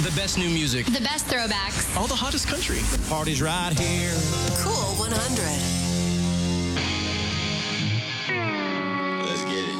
The best new music. The best throwbacks. All the hottest country. The party's right here. Cool 100.